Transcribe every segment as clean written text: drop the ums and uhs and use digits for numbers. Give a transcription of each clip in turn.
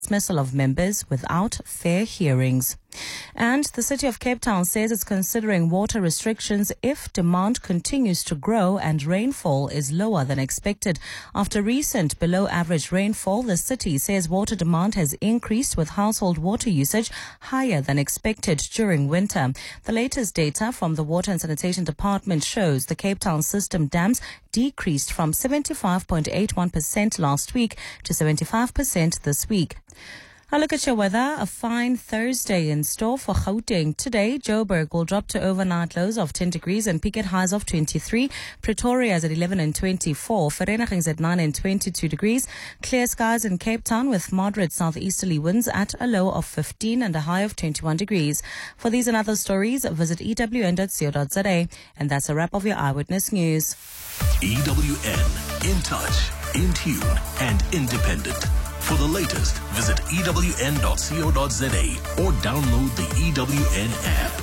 dismissal of members without fair hearings. And the city of Cape Town says it's considering water restrictions if demand continues to grow and rainfall is lower than expected. After recent below-average rainfall, the city says water demand has increased with household water usage higher than expected during winter. The latest data from the Water and Sanitation Department shows the Cape Town system dams decreased from 75.81% last week to 75% this week. A look at your weather. A fine Thursday in store for Gauteng. Today, Joburg will drop to overnight lows of 10 degrees and peak at highs of 23. Pretoria is at 11 and 24. Vereeniging is at 9 and 22 degrees. Clear skies in Cape Town with moderate southeasterly winds at a low of 15 and a high of 21 degrees. For these and other stories, visit ewn.co.za. And that's a wrap of your Eyewitness News. EWN, in touch, in tune, and independent. For the latest, visit ewn.co.za or download the EWN app.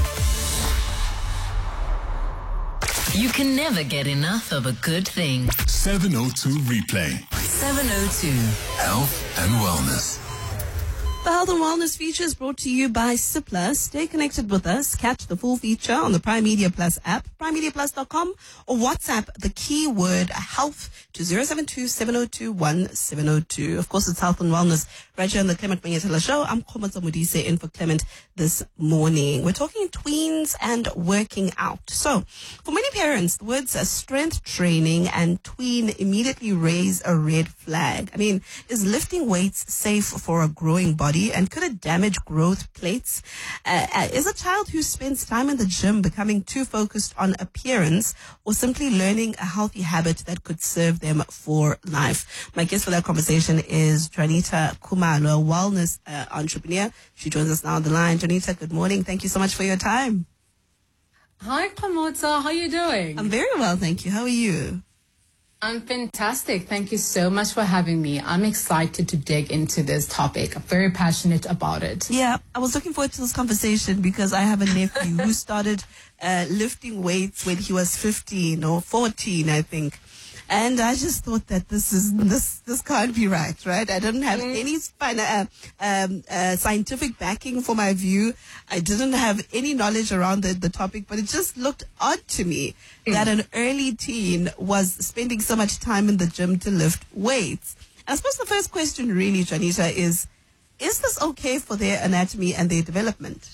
You can never get enough of a good thing. 702 Replay. 702. Health and Wellness. The Health and Wellness feature is brought to you by Cipla. Stay connected with us. Catch the full feature on the Prime Media Plus app, primemediaplus.com, or WhatsApp the keyword health to 072-702-1702. Of course, it's Health and Wellness right here on the Clement Manyetela Show. I'm Khomatsa Modise in for Clement this morning. We're talking tweens and working out. So, for many parents, the words strength training and tween immediately raise a red flag. I mean, is lifting weights safe for a growing body? And could it damage growth plates? Is a child who spends time in the gym becoming too focused on appearance or simply learning a healthy habit that could serve them for life? My guest for that conversation is Juanita Khumalo, a wellness entrepreneur. She joins us now on the line. Juanita, good morning. Thank you so much for your time. Hi, Khomatsa. How are you doing? I'm very well, thank you. How are you? I'm fantastic. Thank you so much for having me. I'm excited to dig into this topic. I'm very passionate about it. Yeah, I was looking forward to this conversation because I have a nephew who started lifting weights when he was 15 or 14, I think. And I just thought that this can't be right? I don't have any scientific backing for my view. I didn't have any knowledge around the topic, but it just looked odd to me that an early teen was spending so much time in the gym to lift weights. And I suppose the first question really, Juanita, is this okay for their anatomy and their development?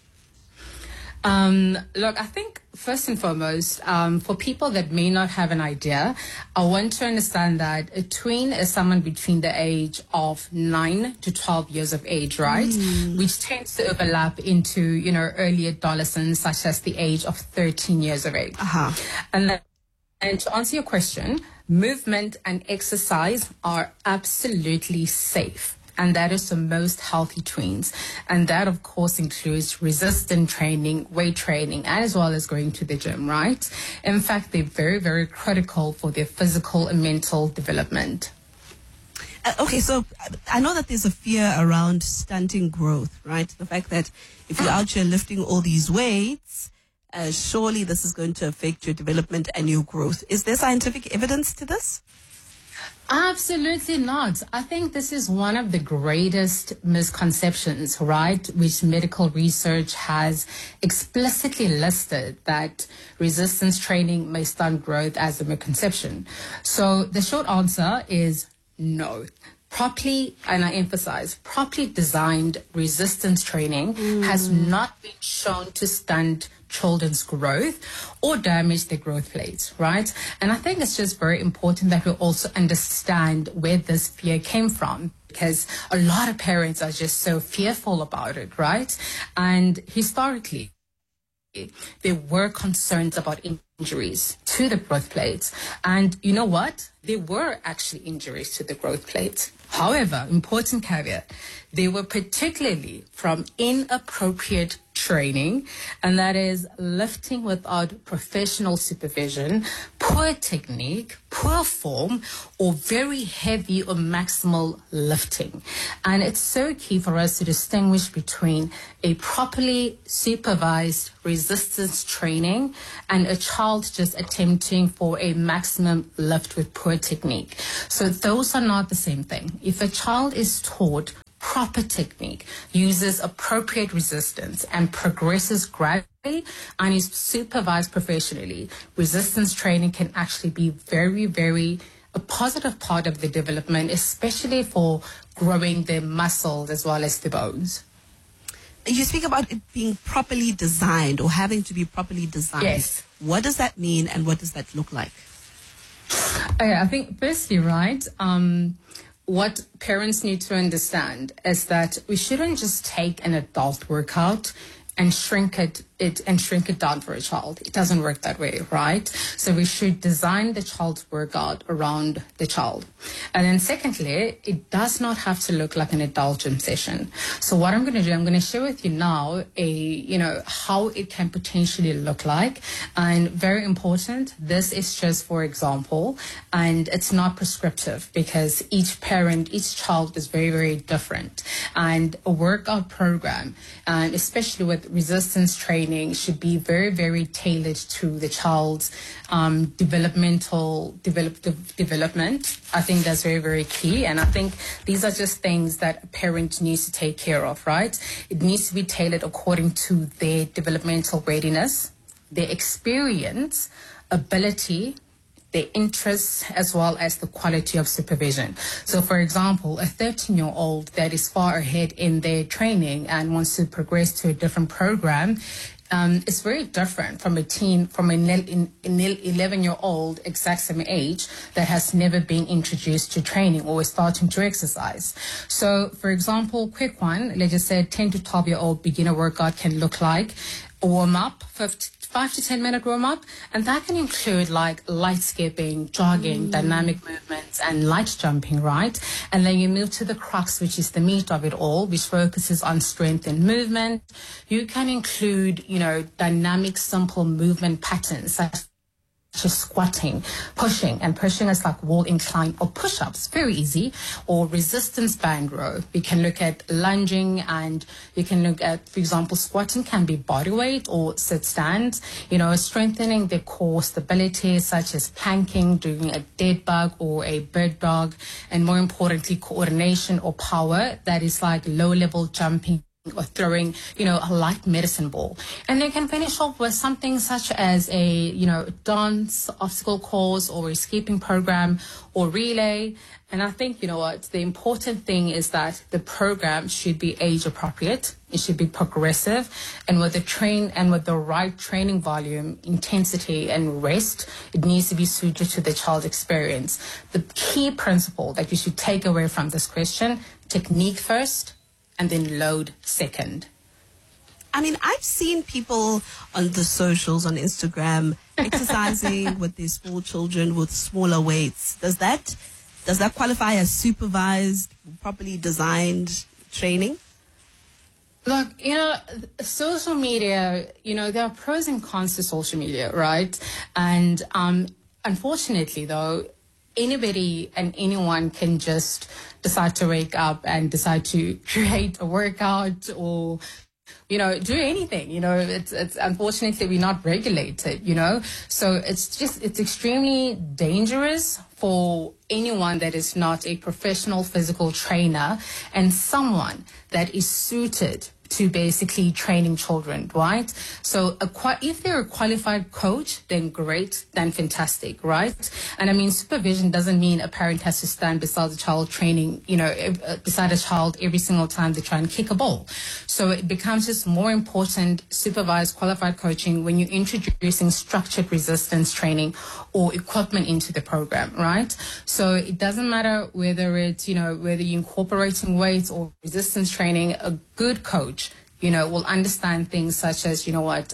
Look, I think first and foremost, for people that may not have an idea, I want to understand that a tween is someone between the age of 9 to 12 years of age, right? Which tends to overlap into, early adolescence, such as the age of 13 years of age. And to answer your question, movement and exercise are absolutely safe. And that is for most healthy tweens. And that, of course, includes resistance training, weight training, as well as going to the gym, right? In fact, they're very, very critical for their physical and mental development. Okay, so I know that there's a fear around stunting growth, right? The fact that if you're out here lifting all these weights, surely this is going to affect your development and your growth. Is there scientific evidence to this? Absolutely not. I think this is one of the greatest misconceptions, right? Which medical research has explicitly listed that resistance training may stunt growth as a misconception. So the short answer is no. Properly, and I emphasize, properly designed resistance training has not been shown to stunt children's growth or damage their growth plates, right? And I think it's just very important that we also understand where this fear came from, because a lot of parents are just so fearful about it, right? And historically, there were concerns about injuries to the growth plates. And you know what? There were actually injuries to the growth plates. However, important caveat, they were particularly from inappropriate training, and that is lifting without professional supervision, poor technique, poor form, or very heavy or maximal lifting. And it's so key for us to distinguish between a properly supervised resistance training and a child just attempting for a maximum lift with poor technique. So those are not the same thing. If a child is taught proper technique, uses appropriate resistance, and progresses gradually and is supervised professionally, resistance training can actually be very, very a positive part of the development, especially for growing the muscles as well as the bones. You speak about it being properly designed or having to be properly designed. Yes. What does that mean and what does that look like? I think firstly, right, what parents need to understand is that we shouldn't just take an adult workout and shrink it down for a child. It doesn't work that way, right? So we should design the child's workout around the child. And then secondly, it does not have to look like an adult gym session. So what I'm going to do, I'm going to share with you now how it can potentially look like. And very important, this is just for example, and it's not prescriptive because each parent, each child is very, very different. And a workout program, and especially with resistance training, should be very, very tailored to the child's development. I think that's very, very key. And I think these are just things that a parent needs to take care of, right? It needs to be tailored according to their developmental readiness, their experience, ability, their interests, as well as the quality of supervision. So, for example, a 13-year-old that is far ahead in their training and wants to progress to a different program, it's very different from an 11-year-old exact same age that has never been introduced to training or is starting to exercise. So, for example, quick one, let's just say 10 to 12-year-old beginner workout can look like a warm-up, 5 to 10 minute warm-up, and that can include like light skipping, jogging, dynamic movements, and light jumping, right? And then you move to the crux, which is the meat of it all, which focuses on strength and movement. You can include, dynamic, simple movement patterns such as squatting, pushing, and pushing is like wall incline or push-ups, very easy, or resistance band row. We can look at lunging, and you can look at, for example, squatting can be body weight or sit stands, strengthening the core stability such as planking, doing a dead bug or a bird dog, and more importantly, coordination or power, that is like low-level jumping or throwing, a light medicine ball. And they can finish off with something such as a, dance, obstacle course, or a skipping program or relay. And I think, the important thing is that the program should be age appropriate. It should be progressive, and with the right training volume, intensity, and rest, it needs to be suited to the child's experience. The key principle that you should take away from this question: technique first, and then load second. I mean, I've seen people on the socials, on Instagram, exercising with their small children with smaller weights. Does that qualify as supervised, properly designed training? Look, social media, there are pros and cons to social media, right? And unfortunately, though, anybody and anyone can just decide to wake up and decide to create a workout or, do anything. It's unfortunately we're not regulated, so it's extremely dangerous for anyone that is not a professional physical trainer and someone that is suited to basically training children, right? So if they're a qualified coach, then great, then fantastic, right? And I mean, supervision doesn't mean a parent has to stand beside the child training, beside a child every single time they try and kick a ball. So it becomes just more important, supervised, qualified coaching when you're introducing structured resistance training or equipment into the program, right? So it doesn't matter whether it's, whether you're incorporating weights or resistance training, a good coach, will understand things such as,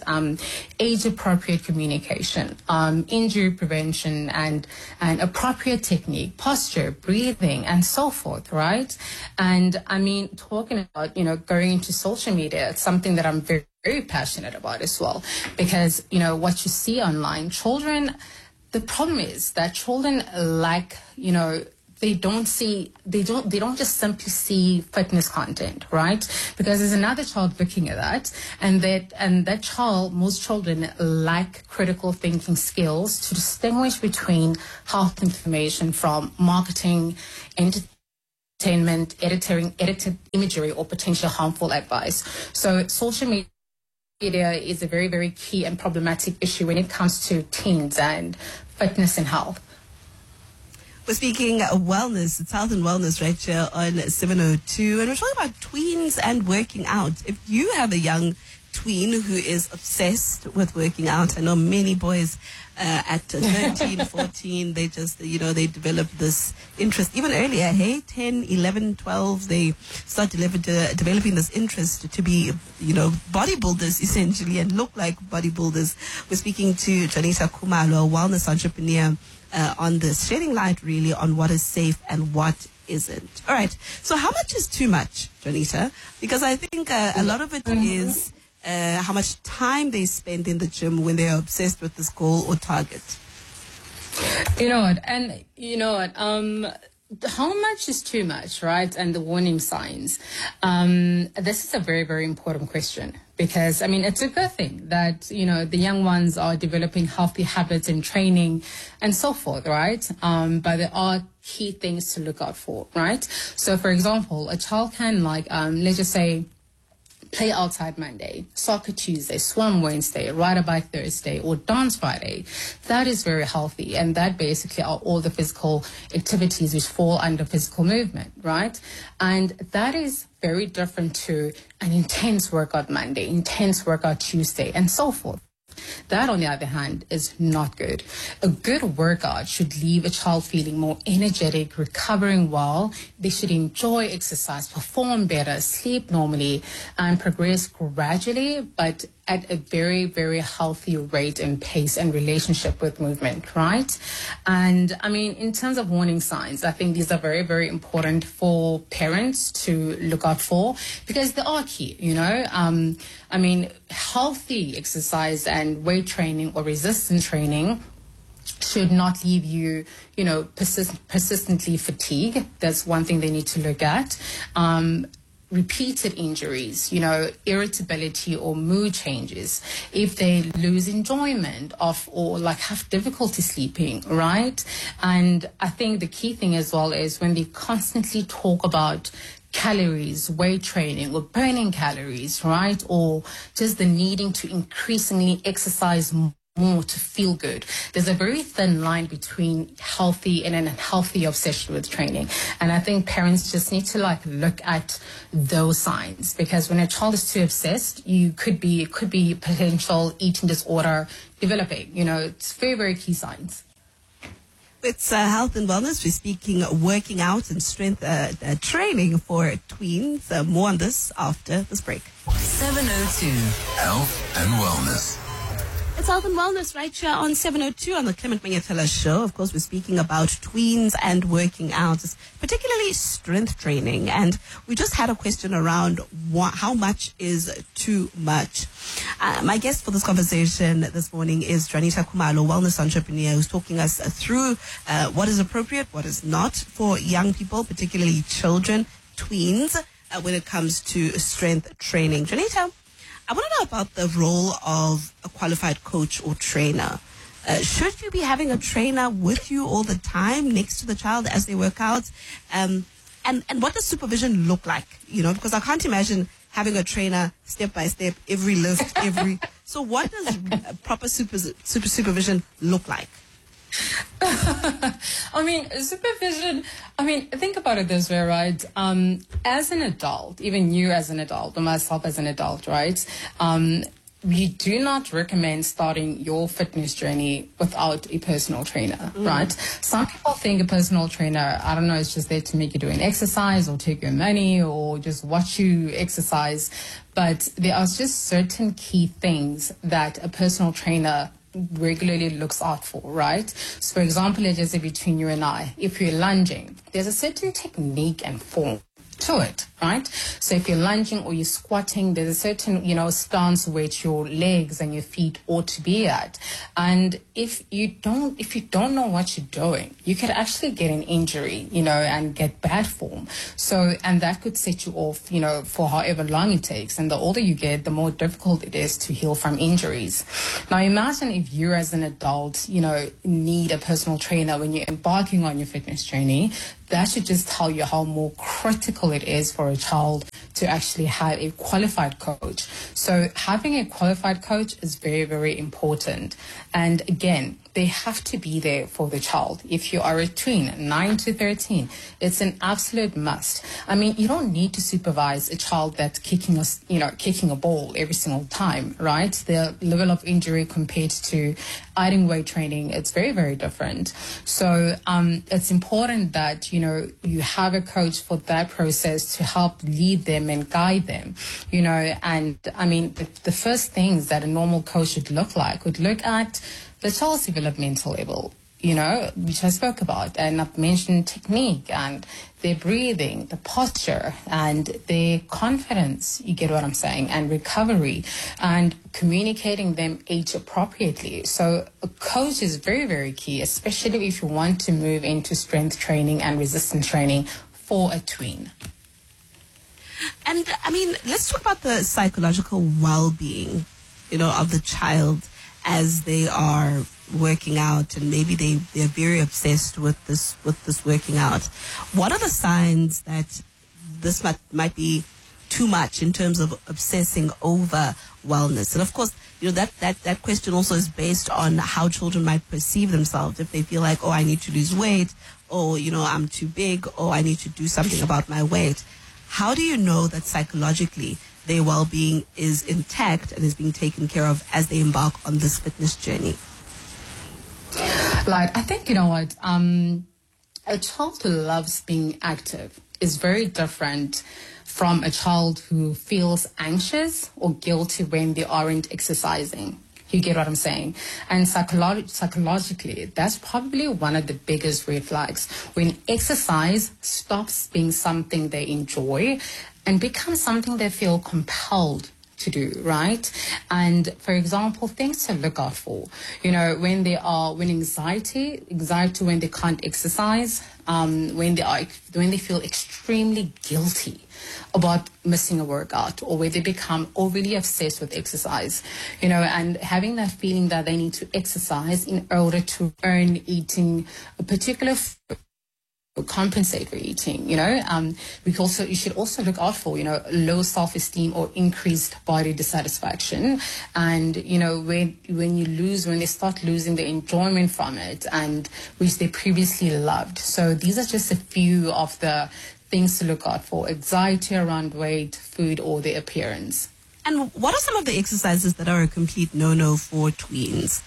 age-appropriate communication, injury prevention, and appropriate technique, posture, breathing, and so forth, right? And I mean, talking about, going into social media, it's something that I'm very, very passionate about as well, because, you know, what you see online, the problem is that children like, you know, they don't just simply see fitness content, right? Because there's another child looking at that, and that child, most children lack critical thinking skills to distinguish between health information from marketing, entertainment, edited imagery, or potential harmful advice. So social media is a very, very key and problematic issue when it comes to teens and fitness and health. We're speaking wellness. It's health and wellness right here on 702. And we're talking about tweens and working out. If you have a young tween who is obsessed with working out, I know many boys at 13, 14, they just, they develop this interest even earlier. Hey, 10, 11, 12, they start developing this interest to be, bodybuilders essentially and look like bodybuilders. We're speaking to Janita Khumalo, a wellness entrepreneur, on this, shedding light really on what is safe and what isn't. All right. So how much is too much, Janita? Because I think a lot of it is how much time they spend in the gym when they're obsessed with this goal or target. You know what? And you know what? How much is too much, right? And the warning signs. This is a very, very important question, because, I mean, it's a good thing that, the young ones are developing healthy habits and training and so forth, right? But there are key things to look out for, right? So, for example, a child can, let's just say, play outside Monday, soccer Tuesday, swim Wednesday, ride a bike Thursday, or dance Friday. That is very healthy. And that basically are all the physical activities which fall under physical movement, right? And that is very different to an intense workout Monday, intense workout Tuesday, and so forth. That, on the other hand, is not good. A good workout should leave a child feeling more energetic, recovering well. They should enjoy exercise, perform better, sleep normally, and progress gradually, but at a very, very healthy rate and pace and relationship with movement, right? And I mean, in terms of warning signs, I think these are very, very important for parents to look out for, because they are key, I mean, healthy exercise and weight training or resistance training should not leave you, persistently fatigued. That's one thing they need to look at. Repeated injuries, irritability or mood changes, if they lose enjoyment of or have difficulty sleeping, right? And I think the key thing as well is when they constantly talk about calories, weight training, or burning calories, right? Or just the needing to increasingly exercise more to feel good. There's a very thin line between healthy and an unhealthy obsession with training. And I think parents just need to look at those signs, because when a child is too obsessed, it could be potential eating disorder developing. It's very, very key signs. It's health and wellness. We're speaking working out and strength training for tweens. More on this after this break. 702 Health and wellness. It's health and wellness right here on 702 on the Clement Manyetela show. Of course, we're speaking about tweens and working out, particularly strength training. And we just had a question around how much is too much. My guest for this conversation this morning is Janita Khumalo, wellness entrepreneur, who's talking us through what is appropriate, what is not for young people, particularly children, tweens, when it comes to strength training. Janita, I want to know about the role of a qualified coach or trainer. Should you be having a trainer with you all the time next to the child as they work out? And what does supervision look like? Because I can't imagine having a trainer step by step, every lift, So what does proper supervision look like? I mean, supervision, think about it this way, right? As an adult, even you as an adult, or myself as an adult, right? We do not recommend starting your fitness journey without a personal trainer, right? Some people think a personal trainer, I don't know, it's just there to make you do an exercise or take your money or just watch you exercise. But there are just certain key things that a personal trainer regularly looks out for, right? So for example, let's just say between you and I, if you're lunging, there's a certain technique and form to it, right? So if you're lunging or you're squatting, there's a certain, stance which your legs and your feet ought to be at. And if you don't know what you're doing, you could actually get an injury, and get bad form. So, and that could set you off, for however long it takes. And the older you get, the more difficult it is to heal from injuries. Now imagine if you as an adult, need a personal trainer when you're embarking on your fitness journey. That should just tell you how more critical it is for a child to actually have a qualified coach. So having a qualified coach is very, very important. And again, they have to be there for the child. If you are a tween, 9 to 13, it's an absolute must. I mean, you don't need to supervise a child that's kicking a ball every single time, right? The level of injury compared to adding weight training, it's very, very different. So it's important that, you have a coach for that process to help lead them and guide them, and I mean, the first things that a normal coach would look at the child's developmental level, which I spoke about, and I've mentioned technique and their breathing, the posture and their confidence, you get what I'm saying, and recovery and communicating them age appropriately. So a coach is very, very key, especially if you want to move into strength training and resistance training for a tween. And I mean, let's talk about the psychological well-being, of the child as they are working out, and maybe they're very obsessed with this working out. What are the signs that this might be too much in terms of obsessing over wellness? And of course, that question also is based on how children might perceive themselves. If they feel like, oh, I need to lose weight, or I'm too big, or I need to do something about my weight. How do you know that psychologically their well-being is intact and is being taken care of as they embark on this fitness journey? Like, I think, a child who loves being active is very different from a child who feels anxious or guilty when they aren't exercising. You get what I'm saying? And psychologically, that's probably one of the biggest red flags. When exercise stops being something they enjoy and becomes something they feel compelled to do, right? And for example, things to look out for, when anxiety when they can't exercise, when they feel extremely guilty about missing a workout, or where they become overly obsessed with exercise, and having that feeling that they need to exercise in order to earn eating a particular food, compensate for eating, you should also look out for, low self-esteem or increased body dissatisfaction. And, when they start losing the enjoyment from it, and which they previously loved. So these are just a few of the things to look out for: anxiety around weight, food, or their appearance. And what are some of the exercises that are a complete no-no for tweens?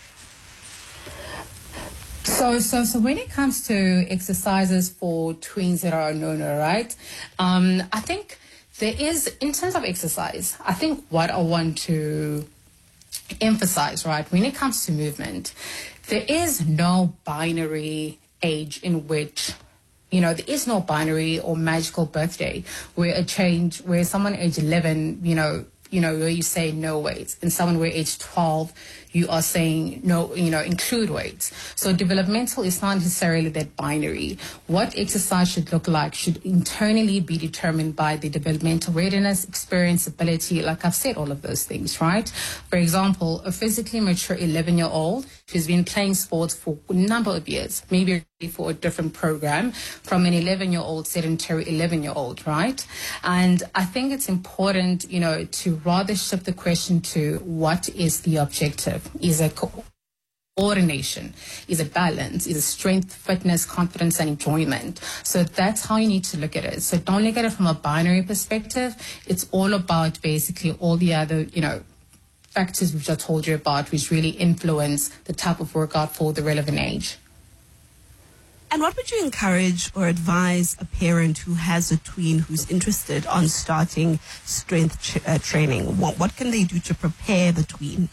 So when it comes to exercises for tweens that are a no-no, right? I think there is, in terms of exercise, I think what I want to emphasize, right, when it comes to movement, there is no binary age in which, there is no binary or magical birthday where someone age 11, where you say no weights, and someone where age 12, you are saying no, include weights. So developmental is not necessarily that binary. What exercise should look like should internally be determined by the developmental readiness, experience, ability, like I've said, all of those things, right? For example, a physically mature 11-year-old who's been playing sports for a number of years, maybe for a different program from an 11-year-old sedentary 11-year-old, right? And I think it's important, to rather shift the question to what is the objective? Is it coordination? Is it balance? Is it strength, fitness, confidence, and enjoyment? So that's how you need to look at it. So don't look at it from a binary perspective. It's all about basically all the other, factors which I told you about, which really influence the type of workout for the relevant age. And what would you encourage or advise a parent who has a tween who's interested on starting strength training? What can they do to prepare the tween?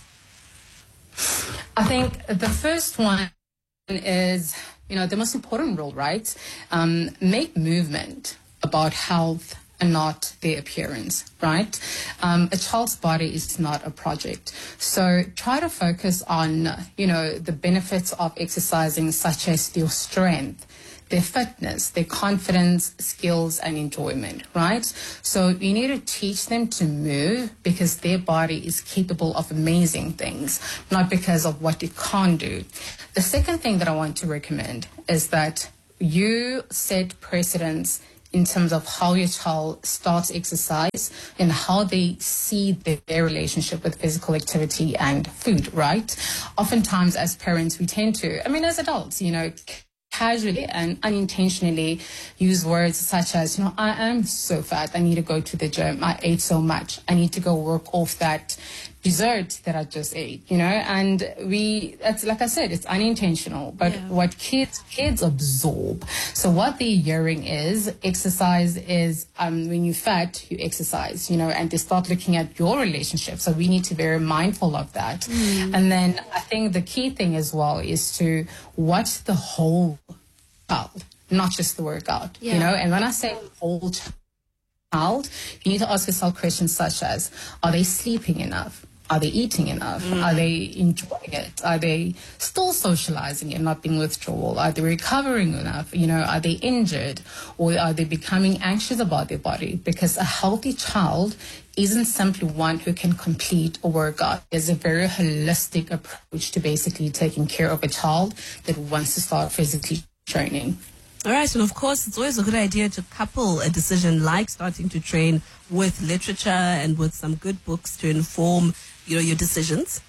I think the first one is, the most important rule, right? Make movement about health and not their appearance, right? A child's body is not a project. So try to focus on, the benefits of exercising, such as your strength, their fitness, their confidence, skills, and enjoyment, right? So you need to teach them to move because their body is capable of amazing things, not because of what it can't do. The second thing that I want to recommend is that you set precedents in terms of how your child starts exercise and how they see their relationship with physical activity and food, right? Oftentimes as parents, we tend to, as adults, casually and unintentionally use words such as, I am so fat, I need to go to the gym, I ate so much, I need to go work off that dessert that I just ate, and that's like I said, it's unintentional, but what kids absorb. So what they're hearing is exercise is, when you're fat, you exercise, and they start looking at your relationship. So we need to be very mindful of that. And then I think the key thing as well is to watch the whole child, not just the workout, and when I say whole child, you need to ask yourself questions such as, are they sleeping enough? Are they eating enough? Are they enjoying it? Are they still socializing and not being withdrawal? Are they recovering enough? Are they injured? Or are they becoming anxious about their body? Because a healthy child isn't simply one who can complete a workout. There's a very holistic approach to basically taking care of a child that wants to start physically training. All right, and of course, it's always a good idea to couple a decision like starting to train with literature and with some good books to inform, your decisions.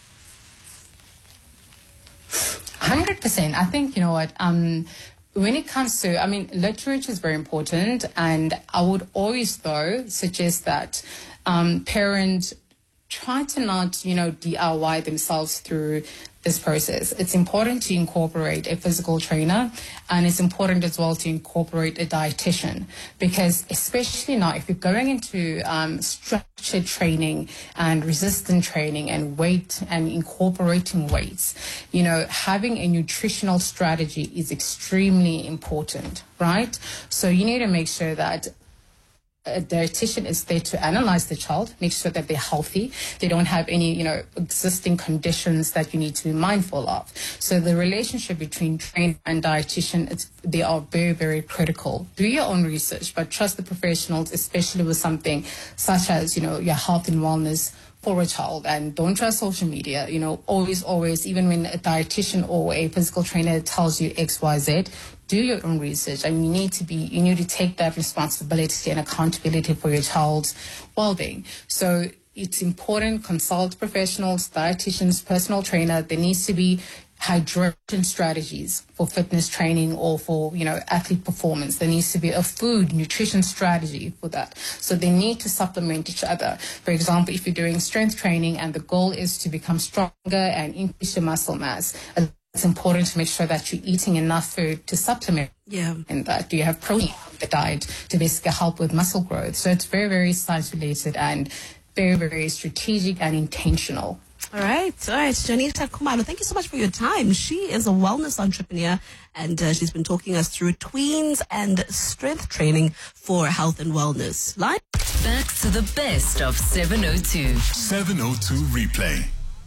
100%. I think, when it comes to, literature is very important, and I would always, though, suggest that parents try to not, DIY themselves through this process. It's important to incorporate a physical trainer, and it's important as well to incorporate a dietitian, because especially now, if you're going into structured training and resistant training and weight and incorporating weights, having a nutritional strategy is extremely important, right? So you need to make sure that a dietitian is there to analyze the child, make sure that they're healthy, they don't have any, existing conditions that you need to be mindful of. So the relationship between trainer and dietitian, they are very, very critical. Do your own research, but trust the professionals, especially with something such as, your health and wellness for a child. And don't trust social media, always, even when a dietitian or a physical trainer tells you X, Y, Z, do your own research, and you need to take that responsibility and accountability for your child's well-being. So it's important, consult professionals, dietitians, personal trainer. There needs to be hydration strategies for fitness training or for, athlete performance. There needs to be a food nutrition strategy for that. So they need to supplement each other. For example, if you're doing strength training and the goal is to become stronger and increase your muscle mass, it's important to make sure that you're eating enough food to supplement in that. Do you have protein in the diet to basically help with muscle growth? So it's very, very science-related and very, very strategic and intentional. All right. Janita Khumalo, thank you so much for your time. She is a wellness entrepreneur, and she's been talking us through tweens and strength training for health and wellness. Back to the best of 702. 702 replay.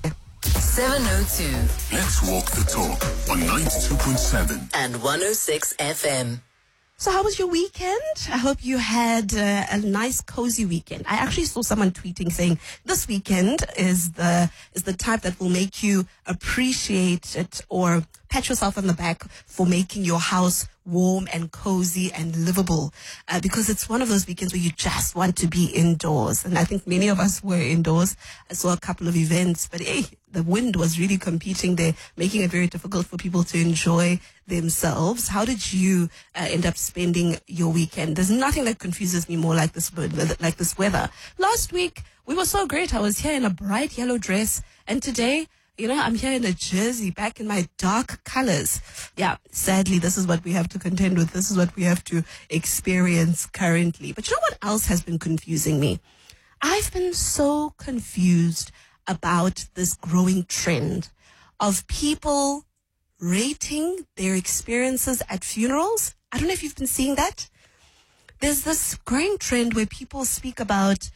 702. Let's walk the talk on 92.7 and 106 FM. So how was your weekend? I hope you had a nice, cozy weekend. I actually saw someone tweeting saying this weekend is the type that will make you appreciate it or pat yourself on the back for making your house warm and cozy and livable, because it's one of those weekends where you just want to be indoors. And I think many of us were indoors. I saw a couple of events, but the wind was really competing there, making it very difficult for people to enjoy themselves. How did you end up spending your weekend? There's nothing that confuses me more like this weather. Last week, we were so great. I was here in a bright yellow dress, and today, I'm here in a jersey, back in my dark colors. Yeah, sadly, this is what we have to contend with. This is what we have to experience currently. But you know what else has been confusing me? I've been so confused about this growing trend of people rating their experiences at funerals. I don't know if you've been seeing that. there's this growing trend where people speak about,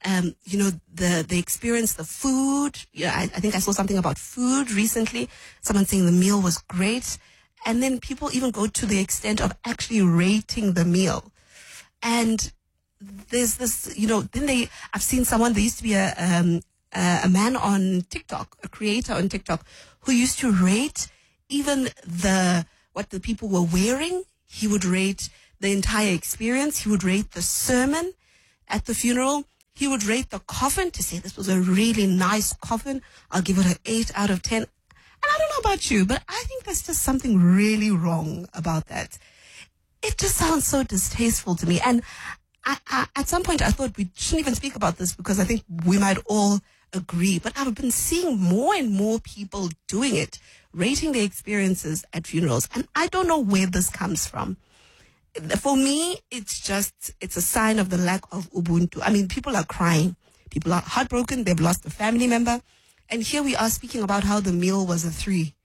the experience, the food. Yeah, I think I saw something about food recently. Someone saying the meal was great. And then people even go to the extent of actually rating the meal. And there's this, I've seen someone, there used to be a man on TikTok, a creator on TikTok, who used to rate even what the people were wearing. He would rate the entire experience. He would rate the sermon at the funeral. He would rate the coffin to say this was a really nice coffin. I'll give it an 8 out of 10. And I don't know about you, but I think there's just something really wrong about that. It just sounds so distasteful to me. And I, at some point I thought we shouldn't even speak about this because I think we might all agree. But I've been seeing more and more people doing it, rating their experiences at funerals. And I don't know where this comes from. For me, it's a sign of the lack of Ubuntu. I mean, people are crying. People are heartbroken. They've lost a family member. And here we are speaking about how the meal was a 3,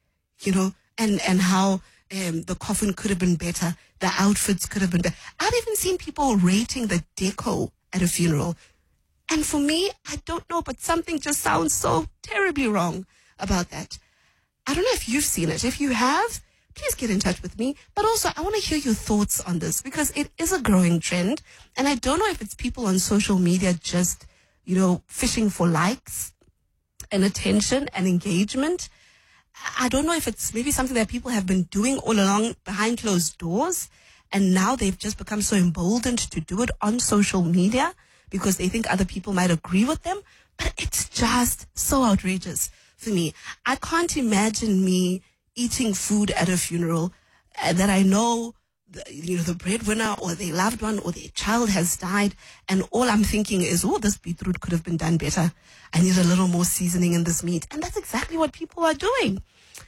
and how the coffin could have been better. The outfits could have been better. I've even seen people rating the deco at a funeral. And for me, I don't know, but something just sounds so terribly wrong about that. I don't know if you've seen it. If you have, please get in touch with me. But also, I want to hear your thoughts on this because it is a growing trend. And I don't know if it's people on social media just, fishing for likes and attention and engagement. I don't know if it's maybe something that people have been doing all along behind closed doors. And now they've just become so emboldened to do it on social media because they think other people might agree with them. But it's just so outrageous for me. I can't imagine me eating food at a funeral that I know the breadwinner or their loved one or their child has died, and all I'm thinking is, oh, this beetroot could have been done better. I need a little more seasoning in this meat. And that's exactly what people are doing.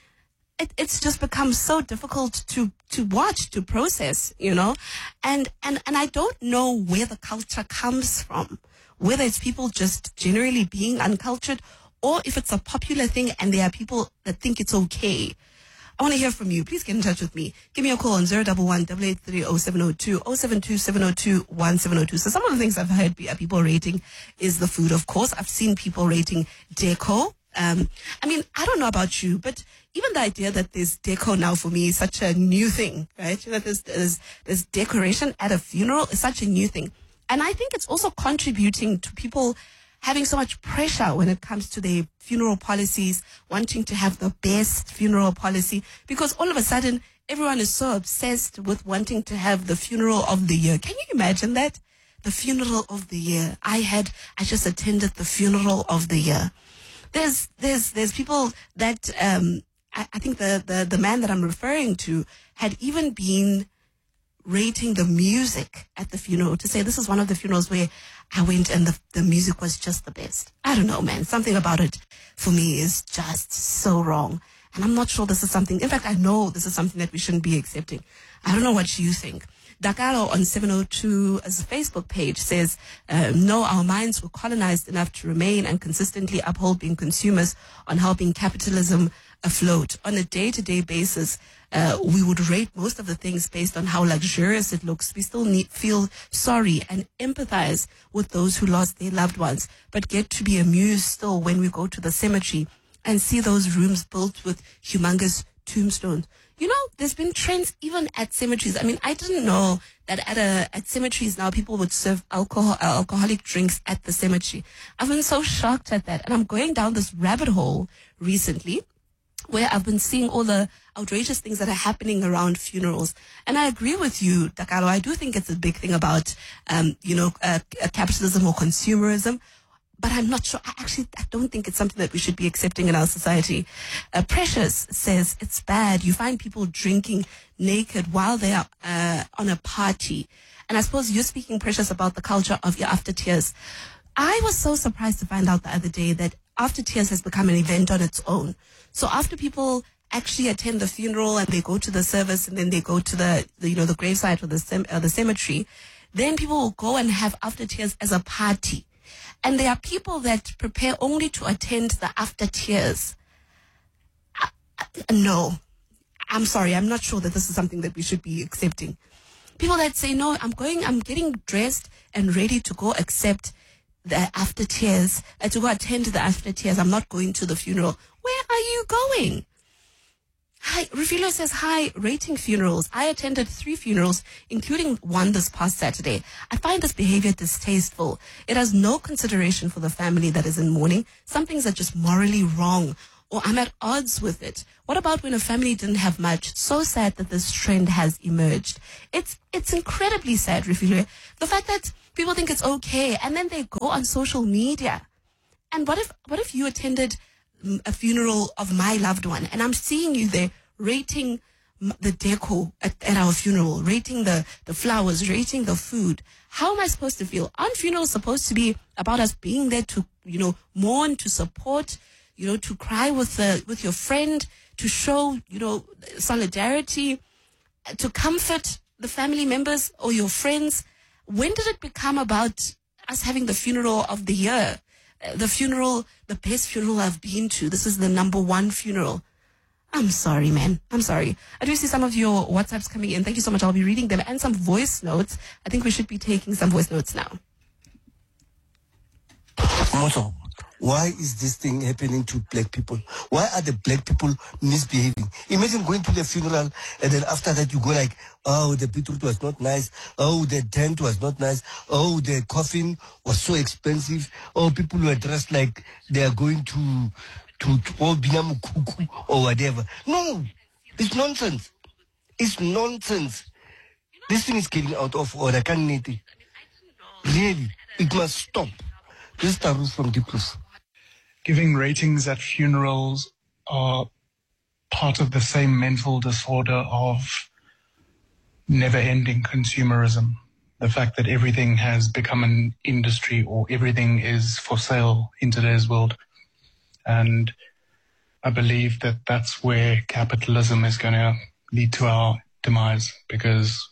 It's just become so difficult to watch, to process, and I don't know where the culture comes from, whether it's people just generally being uncultured or if it's a popular thing and there are people that think it's okay. I want to hear from you. Please get in touch with me. Give me a call on 011-883-0702, 072-702-1702. So some of the things I've heard people rating is the food, of course. I've seen people rating deco. I don't know about you, but even the idea that there's deco now for me is such a new thing, right? That there's decoration at a funeral is such a new thing. And I think it's also contributing to people having so much pressure when it comes to their funeral policies, wanting to have the best funeral policy, because all of a sudden everyone is so obsessed with wanting to have the funeral of the year. Can you imagine that? The funeral of the year. I just attended the funeral of the year. There's people that, I think the man that I'm referring to had even been rating the music at the funeral to say this is one of the funerals where I went and the music was just the best. I don't know, man. Something about it for me is just so wrong. And I'm not sure this is something, in fact, I know this is something that we shouldn't be accepting. I don't know what you think. Dakaro on 702 as a Facebook page says, no, our minds were colonized enough to remain and consistently uphold being consumers on helping capitalism afloat. On a day-to-day basis, we would rate most of the things based on how luxurious it looks. We still feel sorry and empathize with those who lost their loved ones, but get to be amused still when we go to the cemetery and see those rooms built with humongous tombstones. There's been trends even at cemeteries. I mean, I didn't know that at cemeteries now people would serve alcoholic drinks at the cemetery. I've been so shocked at that. And I'm going down this rabbit hole recently where I've been seeing all the outrageous things that are happening around funerals. And I agree with you, Dakaro. I do think it's a big thing about, capitalism or consumerism. But I'm not sure. I don't think it's something that we should be accepting in our society. Precious says it's bad. You find people drinking naked while they are on a party. And I suppose you're speaking, Precious, about the culture of your after tears. I was so surprised to find out the other day that after tears has become an event on its own. So after people actually attend the funeral and they go to the service and then they go to the gravesite or the cemetery, then people will go and have after tears as a party. And there are people that prepare only to attend the after tears. No, I'm sorry. I'm not sure that this is something that we should be accepting. People that say, no, I'm getting dressed and ready to go accept the after tears, to go attend to the after tears. I'm not going to the funeral. Where are you going? Hi, Rufilo says, hi, rating funerals. I attended 3 funerals, including one this past Saturday. I find this behavior distasteful. It has no consideration for the family that is in mourning. Some things are just morally wrong, or I'm at odds with it. What about when a family didn't have much? So sad that this trend has emerged. It's incredibly sad, Rufilo. The fact that people think it's okay, and then they go on social media. And what if you attended a funeral of my loved one, and I'm seeing you there rating the decor at our funeral, rating the flowers, rating the food? How am I supposed to feel? Aren't funerals supposed to be about us being there to, mourn, to support, to cry with your friend, to show, solidarity, to comfort the family members or your friends? When did it become about us having the funeral of the year? The best funeral I've been to. This is the number 1 funeral. I'm sorry, man. I'm sorry. I do see some of your WhatsApps coming in. Thank you so much. I'll be reading them, and some voice notes. I think we should be taking some voice notes now. Moto, why is this thing happening to black people? Why are the black people misbehaving? Imagine going to the funeral, and then after that you go like, oh, the beetroot was not nice. Oh, the tent was not nice. Oh, the coffin was so expensive. Oh, people were dressed like they are going to Binamukuku or whatever. No, it's nonsense. It's nonsense. This thing is getting out of order. Really, it must stop. This is Taru from Diplus. Giving ratings at funerals are part of the same mental disorder of never-ending consumerism. The fact that everything has become an industry, or everything is for sale in today's world. And I believe that that's where capitalism is going to lead to our demise, because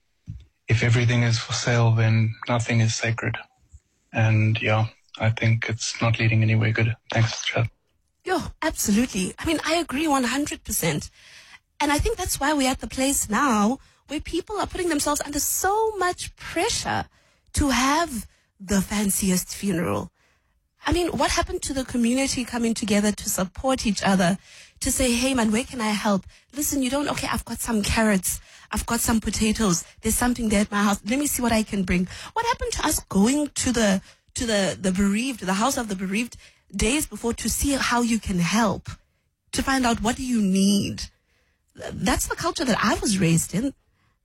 if everything is for sale, then nothing is sacred. And yeah, I think it's not leading anywhere good. Thanks, Chad. Yo, absolutely. I mean, I agree 100%. And I think that's why we're at the place now where people are putting themselves under so much pressure to have the fanciest funeral. I mean, what happened to the community coming together to support each other, to say, hey man, where can I help? Listen, okay, I've got some carrots. I've got some potatoes. There's something there at my house. Let me see what I can bring. What happened to us going to the bereaved, the house of the bereaved days before, to see how you can help, to find out what do you need? That's the culture that I was raised in,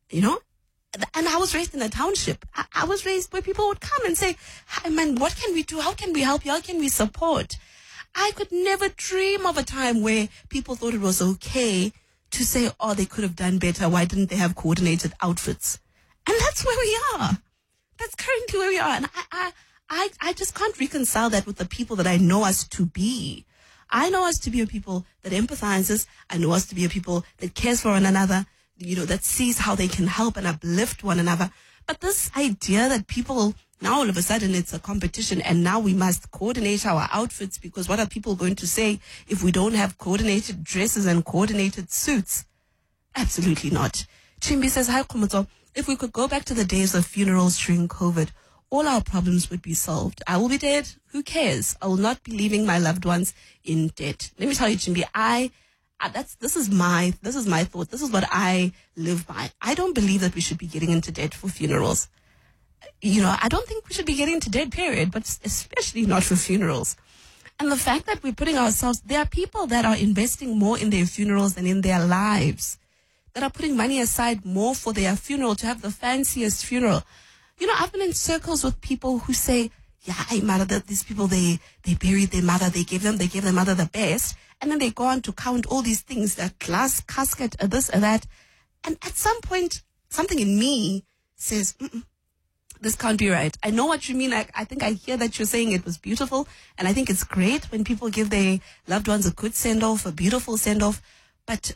and I was raised in a township. I was raised where people would come and say, hi man, what can we do? How can we help you? How can we support? I could never dream of a time where people thought it was okay to say, oh, they could have done better. Why didn't they have coordinated outfits? And that's where we are. That's currently where we are. And I just can't reconcile that with the people that I know us to be. I know us to be a people that empathizes. I know us to be a people that cares for one another, that sees how they can help and uplift one another. But this idea that people, now all of a sudden it's a competition, and now we must coordinate our outfits, because what are people going to say if we don't have coordinated dresses and coordinated suits? Absolutely not. Chimbi says, hi Khomotso, if we could go back to the days of funerals during COVID, all our problems would be solved. I will be dead. Who cares? I will not be leaving my loved ones in debt. Let me tell you, Chimbi, this is my thought. This is what I live by. I don't believe that we should be getting into debt for funerals. I don't think we should be getting into debt, period, but especially not for funerals. And the fact that we're putting ourselves, there are people that are investing more in their funerals than in their lives, that are putting money aside more for their funeral, to have the fanciest funeral. I've been in circles with people who say, yeah, these people, they buried their mother, they gave their mother the best, and then they go on to count all these things, that glass casket, this or that. And at some point, something in me says, this can't be right. I know what you mean. I think I hear that you're saying it was beautiful, and I think it's great when people give their loved ones a good send-off, a beautiful send-off. But,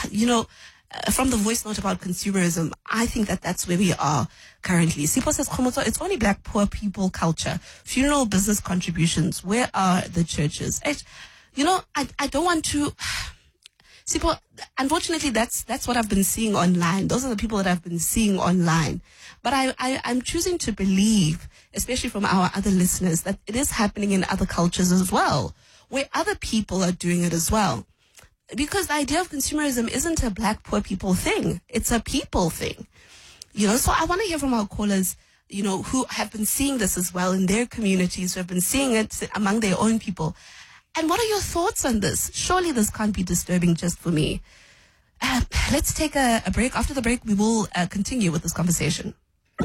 from the voice note about consumerism, I think that that's where we are currently. Sipo says, Khomotso, it's only black poor people culture. Funeral business contributions. Where are the churches? I don't want to... Sipo, unfortunately, that's what I've been seeing online. Those are the people that I've been seeing online. But I'm choosing to believe, especially from our other listeners, that it is happening in other cultures as well, where other people are doing it as well. Because the idea of consumerism isn't a black poor people thing. It's a people thing. So I want to hear from our callers, who have been seeing this as well in their communities, who have been seeing it among their own people. And what are your thoughts on this? Surely this can't be disturbing just for me. Let's take a break. After the break, we will continue with this conversation.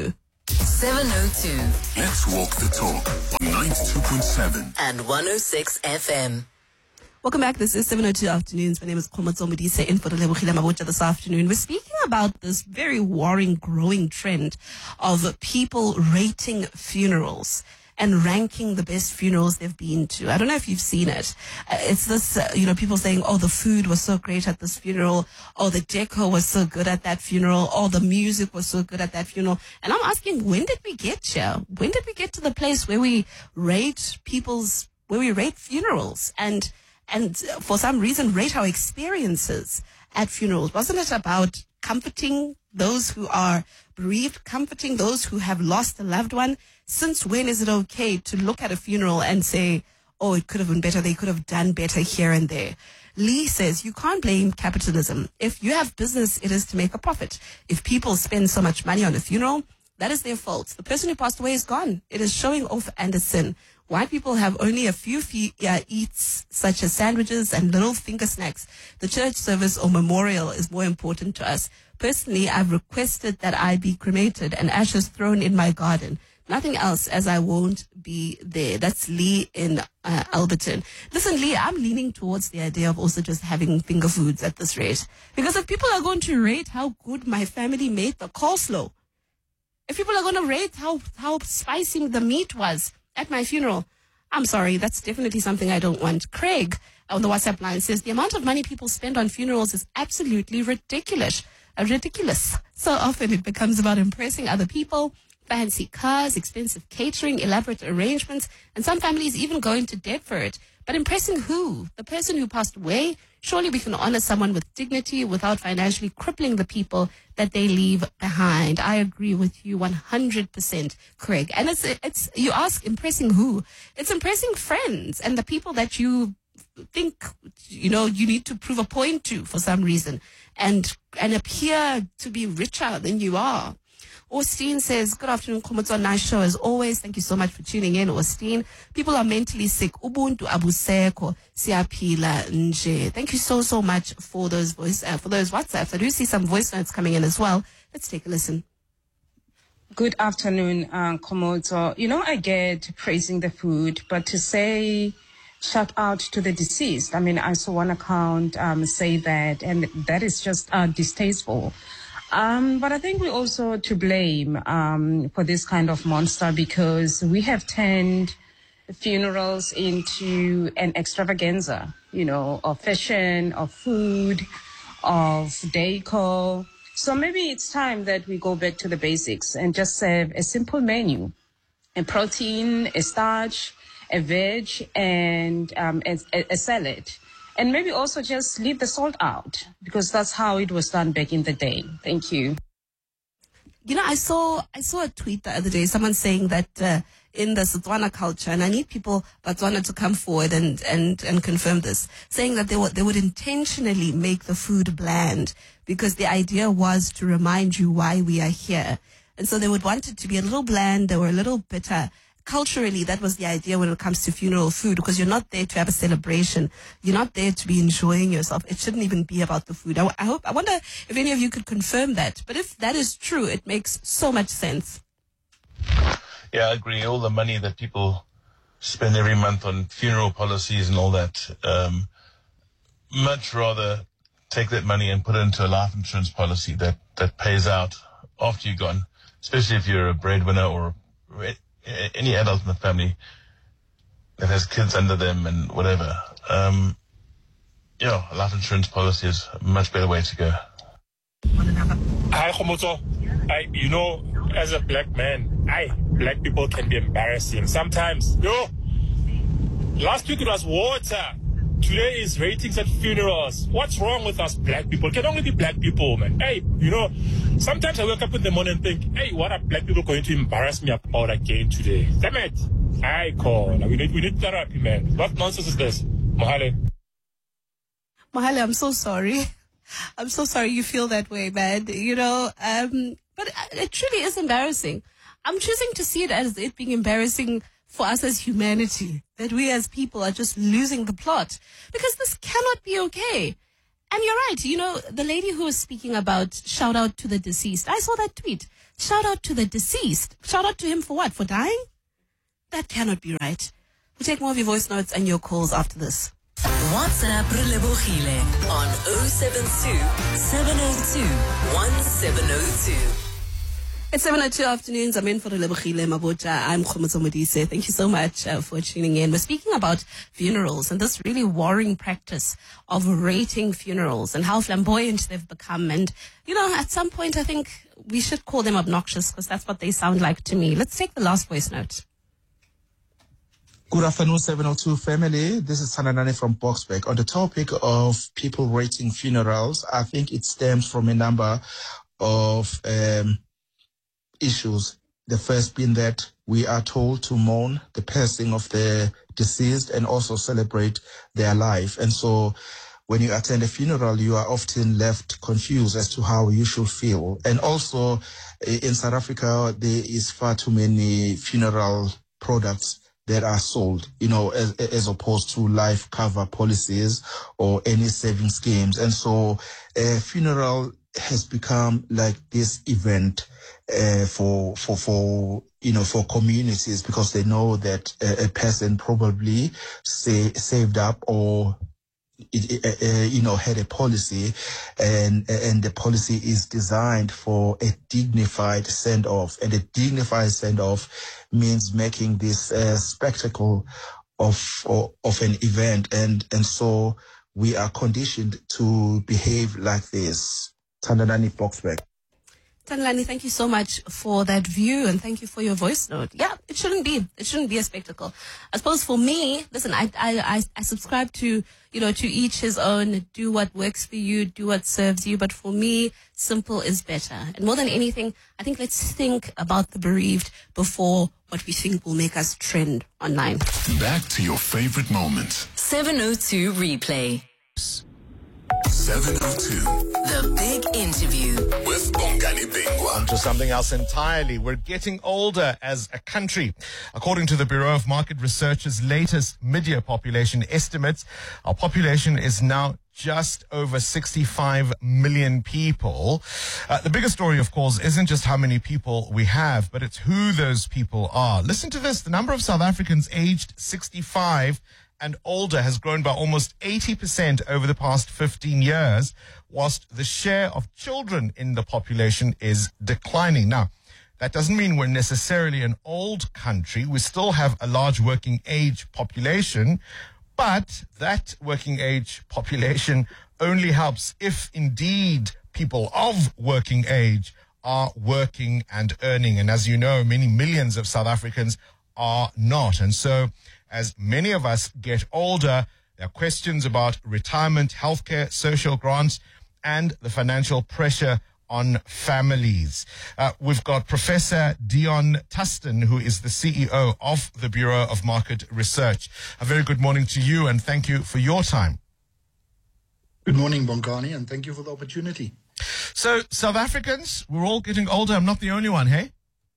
702 Let's walk the talk on 92.7 and 106 FM. Welcome back. This is 702 Afternoons. My name is Khomotso Modise in for Relebogile Mabotja this afternoon. We're speaking about this very worrying, growing trend of people rating funerals and ranking the best funerals they've been to. I don't know if you've seen it. It's this, people saying, oh, the food was so great at this funeral. Oh, the decor was so good at that funeral. Oh, the music was so good at that funeral. And I'm asking, when did we get here? When did we get to the place where we rate funerals and for some reason rate our experiences at funerals? Wasn't it about comforting those who are bereaved, comforting those who have lost a loved one? Since when is it okay to look at a funeral and say, oh, it could have been better, they could have done better here and there? Lee says, you can't blame capitalism. If you have business, it is to make a profit. If people spend so much money on a funeral, that is their fault. The person who passed away is gone. It is showing off and a sin. White people have only a few eats, such as sandwiches and little finger snacks. The church service or memorial is more important to us. Personally, I've requested that I be cremated and ashes thrown in my garden. Nothing else, as I won't be there. That's Lee in Alberton. Listen, Lee, I'm leaning towards the idea of also just having finger foods at this rate. Because if people are going to rate how good my family made the coleslaw, if people are going to rate how spicy the meat was at my funeral, I'm sorry, that's definitely something I don't want. Craig on the WhatsApp line says the amount of money people spend on funerals is absolutely ridiculous. So often it becomes about impressing other people. Fancy cars, expensive catering, elaborate arrangements, and some families even go into debt for it. But impressing who? The person who passed away? Surely we can honor someone with dignity without financially crippling the people that they leave behind. I agree with you 100%, Craig. And it's you ask, impressing who? It's impressing friends and the people that you think, you need to prove a point to for some reason and appear to be richer than you are. Austin says, good afternoon, Khomotso. Nice show as always. Thank you so much for tuning in, Austin. People are mentally sick. Ubuntu abuseko siyaphila nje. Thank you so much for those WhatsApps. I do see some voice notes coming in as well. Let's take a listen. Good afternoon, Khomotso. I get praising the food, but to say shout out to the deceased, I saw one account say that, and that is just distasteful. But I think we're also to blame for this kind of monster because we have turned funerals into an extravaganza, of fashion, of food, of decor. So maybe it's time that we go back to the basics and just serve a simple menu, a protein, a starch, a veg, and a salad. And maybe also just leave the salt out because that's how it was done back in the day. Thank you. I saw a tweet the other day, someone saying that in the Setswana culture, and I need people Botswana to come forward and confirm this, saying that they would intentionally make the food bland because the idea was to remind you why we are here. And so they would want it to be a little bland, they were a little bitter. Culturally, that was the idea when it comes to funeral food, because you're not there to have a celebration. You're not there to be enjoying yourself. It shouldn't even be about the food. I wonder if any of you could confirm that. But if that is true, it makes so much sense. Yeah, I agree. All the money that people spend every month on funeral policies and all that, much rather take that money and put it into a life insurance policy that pays out after you're gone, especially if you're a breadwinner or any adult in the family that has kids under them and whatever. A life insurance policy is a much better way to go. Hi, Khomotso. As a black man, black people can be embarrassing sometimes. Last week it was water. today is ratings at funerals. What's wrong with us black people? It can only be black people, man. Hey, sometimes I wake up in the morning and think, hey, what are black people going to embarrass me about again today? Damn it. I call. We need therapy, man. What nonsense is this? Mohale, I'm so sorry. I'm so sorry you feel that way, man. But it truly is embarrassing. I'm choosing to see it as it being embarrassing for us as humanity, that we as people are just losing the plot, because this cannot be okay. And you're right, the lady who was speaking about shout out to the deceased, I saw that tweet. Shout out to the deceased. Shout out to him for what? For dying? That cannot be right. We'll take more of your voice notes and your calls after this. WhatsApp Relebohile on 072 702 1702. It's 7:02 afternoons. I'm in for Relebohile Mabota. I'm Khomotso Modise. Thank you so much for tuning in. We're speaking about funerals and this really worrying practice of rating funerals and how flamboyant they've become. And, at some point, I think we should call them obnoxious because that's what they sound like to me. Let's take the last voice note. Good afternoon, 702 family. This is Sananani from Boksburg. On the topic of people rating funerals, I think it stems from a number of issues. The first being that we are told to mourn the passing of the deceased and also celebrate their life. And so when you attend a funeral, you are often left confused as to how you should feel. And also in South Africa, there is far too many funeral products that are sold, as opposed to life cover policies or any saving schemes. And so a funeral has become like this event for communities, because they know that a person probably saved up or had a policy, and the policy is designed for a dignified send-off. And a dignified send-off means making this spectacle of an event, and so we are conditioned to behave like this. Tandanani Boksburg. Tanlani, thank you so much for that view and thank you for your voice note. Yeah, it shouldn't be a spectacle. I suppose for me, listen, I subscribe to, to each his own, do what works for you, do what serves you. But for me, simple is better. And more than anything, I think let's think about the bereaved before what we think will make us trend online. Back to your favorite moments. 702 replay. 702. The big interview with Bongani Bingwa. On to something else entirely. We're getting older as a country. According to the Bureau of Market Research's latest mid-year population estimates, our population is now just over 65 million people. The bigger story, of course, isn't just how many people we have, but it's who those people are. Listen to this. The number of South Africans aged 65 and older has grown by almost 80% over the past 15 years, whilst the share of children in the population is declining. Now, that doesn't mean we're necessarily an old country. We still have a large working age population, but that working age population only helps if indeed people of working age are working and earning. And as you know, many millions of South Africans are not. And so as many of us get older, there are questions about retirement, healthcare, social grants, and the financial pressure on families. We've got Professor Dion Tustin, who is the CEO of the Bureau of Market Research. A very good morning to you, and thank you for your time. Good morning, Bongani, and thank you for the opportunity. So, South Africans, we're all getting older. I'm not the only one, hey?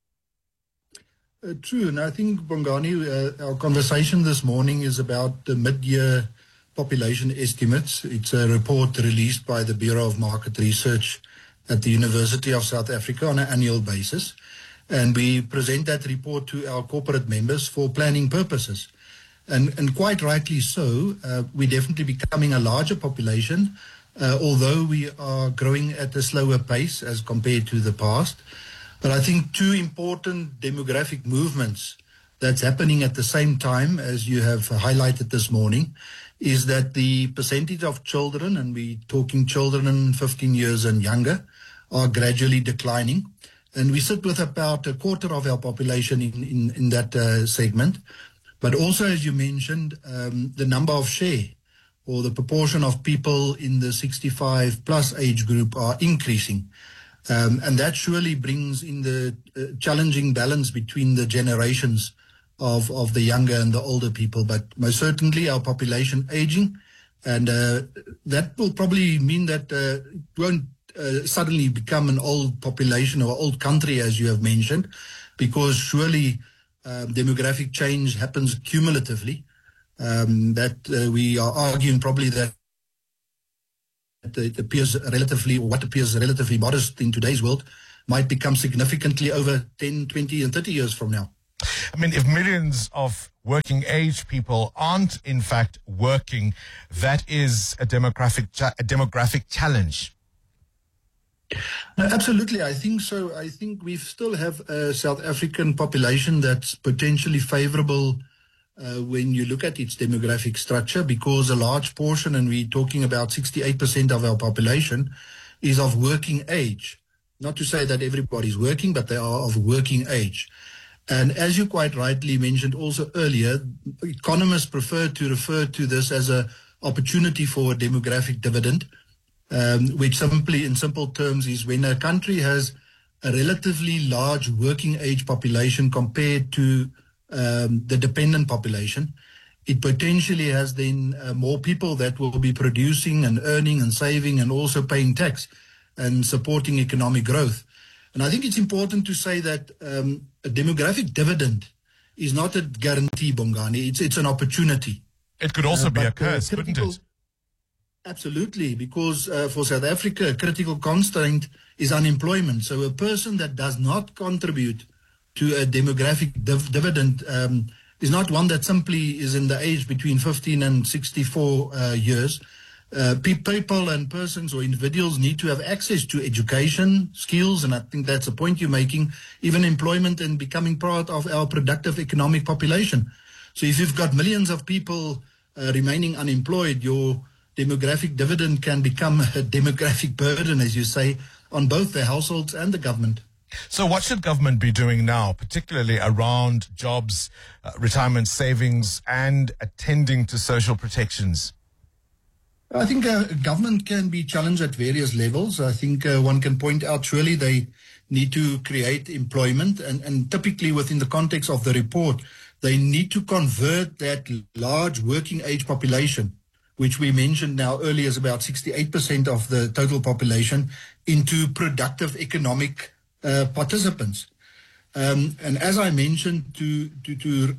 True, and I think, Bongani, our conversation this morning is about the mid-year population estimates. It's a report released by the Bureau of Market Research at the University of South Africa on an annual basis. And we present that report to our corporate members for planning purposes. And quite rightly so, we're definitely becoming a larger population, although we are growing at a slower pace as compared to the past. But I think two important demographic movements that's happening at the same time, as you have highlighted this morning, is that the percentage of children, and we're talking children 15 years and younger, are gradually declining. And we sit with about a quarter of our population in that segment. But also, as you mentioned, the number of share or the proportion of people in the 65 plus age group are increasing. And that surely brings in the challenging balance between the generations of the younger and the older people. But most certainly our population aging, and that will probably mean that it won't suddenly become an old population or old country, as you have mentioned, because surely demographic change happens cumulatively. We are arguing probably that it appears relatively, or what appears relatively modest in today's world, might become significantly over 10, 20 and 30 years from now. I mean, if millions of working age people aren't in fact working, that is a demographic challenge. No, absolutely, I think so. I think we still have a South African population that's potentially favorable when you look at its demographic structure, because a large portion, and we're talking about 68% of our population, is of working age. Not to say that everybody's working, but they are of working age. And as you quite rightly mentioned also earlier, economists prefer to refer to this as an opportunity for a demographic dividend, which simply, in simple terms, is when a country has a relatively large working age population compared to the dependent population, it potentially has then more people that will be producing and earning and saving and also paying tax and supporting economic growth. And I think it's important to say that a demographic dividend is not a guarantee, Bongani. It's an opportunity. It could also be a curse, couldn't it? Absolutely, because for South Africa, a critical constraint is unemployment. So a person that does not contribute to a demographic dividend is not one that simply is in the age between 15 and 64 years. People and persons or individuals need to have access to education, skills, and I think that's a point you're making, even employment and becoming part of our productive economic population. So if you've got millions of people remaining unemployed, your demographic dividend can become a demographic burden, as you say, on both the households and the government. So what should government be doing now, particularly around jobs, retirement savings, and attending to social protections? I think government can be challenged at various levels. I think one can point out surely they need to create employment, and typically within the context of the report, they need to convert that large working age population, which we mentioned now earlier is about 68% of the total population, into productive economic participants. And as I mentioned, to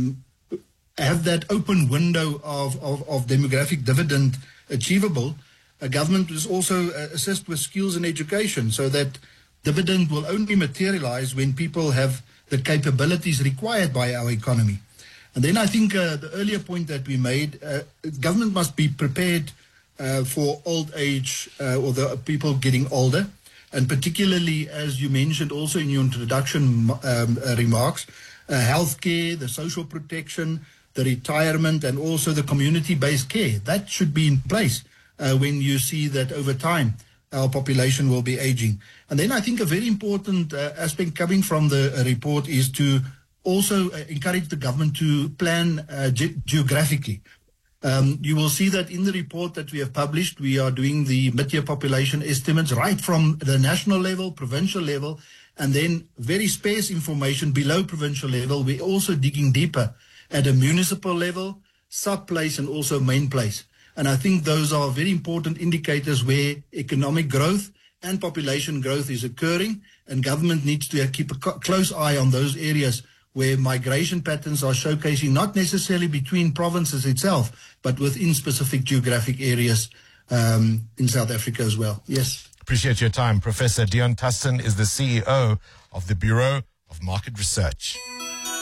have that open window of demographic dividend achievable, a government is also assist with skills and education, so that dividend will only materialize when people have the capabilities required by our economy. And then I think the earlier point that we made, government must be prepared for old age or the people getting older. And particularly, as you mentioned also in your introduction remarks, healthcare, the social protection, the retirement, and also the community-based care. That should be in place when you see that over time our population will be aging. And then I think a very important aspect coming from the report is to also encourage the government to plan geographically. You will see that in the report that we have published, we are doing the mid-year population estimates right from the national level, provincial level, and then very sparse information below provincial level. We're also digging deeper at a municipal level, sub-place, and also main place. And I think those are very important indicators where economic growth and population growth is occurring, and government needs to keep a close eye on those areas where migration patterns are showcasing, not necessarily between provinces itself, but within specific geographic areas in South Africa as well. Yes. Appreciate your time. Professor Deon Tustin is the CEO of the Bureau of Market Research.